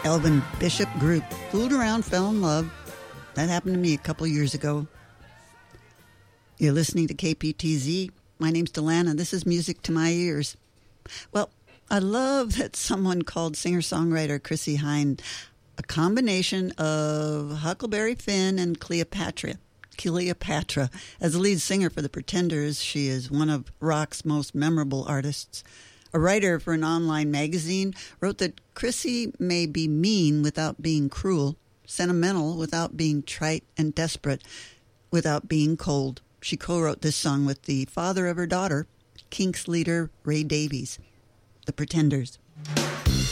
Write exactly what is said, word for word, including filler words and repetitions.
Elvin Bishop Group. Fooled around, fell in love. That happened to me a couple years ago. You're listening to K P T Z. My name's Delana. This is music to my ears. Well, I love that someone called singer-songwriter Chrissie Hynde a combination of Huckleberry Finn and Cleopatra. Cleopatra. As the lead singer for The Pretenders, she is one of rock's most memorable artists. A writer for an online magazine wrote that Chrissie may be mean without being cruel, sentimental without being trite, and desperate without being cold. She co-wrote this song with the father of her daughter, Kinks leader Ray Davies. The Pretenders.